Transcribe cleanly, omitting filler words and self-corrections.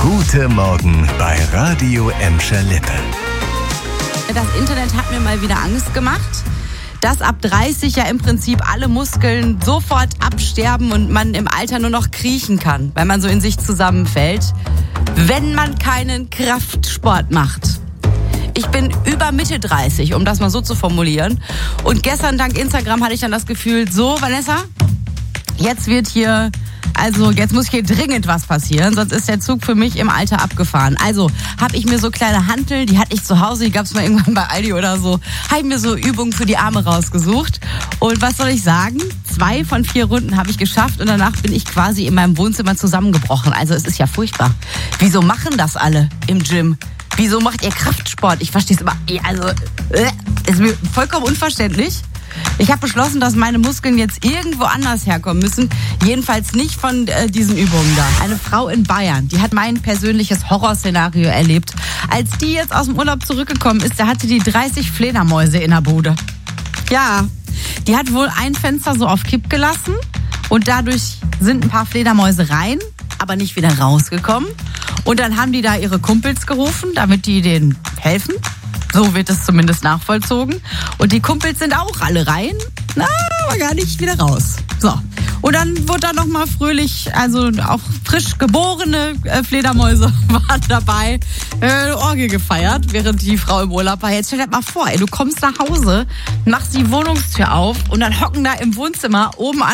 Guten Morgen bei Radio Emscher Lippe. Das Internet hat mir mal wieder Angst gemacht, dass ab 30 ja im Prinzip alle Muskeln sofort absterben und man im Alter nur noch kriechen kann, weil man so in sich zusammenfällt, wenn man keinen Kraftsport macht. Ich bin über Mitte 30, um das mal so zu formulieren. Und gestern dank Instagram hatte ich dann das Gefühl, so Vanessa, jetzt muss hier dringend was passieren, sonst ist der Zug für mich im Alter abgefahren. Also habe ich mir so kleine Hanteln, die hatte ich zu Hause, die gab es mal irgendwann bei Aldi oder so, habe ich mir so Übungen für die Arme rausgesucht. Und was soll ich sagen? 2 von 4 Runden habe ich geschafft und danach bin ich quasi in meinem Wohnzimmer zusammengebrochen. Also es ist ja furchtbar. Wieso machen das alle im Gym? Wieso macht ihr Kraftsport? Ich verstehe es immer. Ist mir vollkommen unverständlich. Ich habe beschlossen, dass meine Muskeln jetzt irgendwo anders herkommen müssen. Jedenfalls nicht von diesen Übungen da. Eine Frau in Bayern, die hat mein persönliches Horrorszenario erlebt. Als die jetzt aus dem Urlaub zurückgekommen ist, da hatte die 30 Fledermäuse in der Bude. Ja, die hat wohl ein Fenster so auf Kipp gelassen und dadurch sind ein paar Fledermäuse rein, aber nicht wieder rausgekommen. Und dann haben die da ihre Kumpels gerufen, damit die denen helfen. So wird es zumindest nachvollzogen. Und die Kumpels sind auch alle rein, aber gar nicht wieder raus. So. Und dann wurde da nochmal fröhlich, also auch frisch geborene Fledermäuse waren dabei, Orgel gefeiert, während die Frau im Urlaub war. Jetzt stell dir mal vor, du kommst nach Hause, machst die Wohnungstür auf und dann hocken da im Wohnzimmer oben an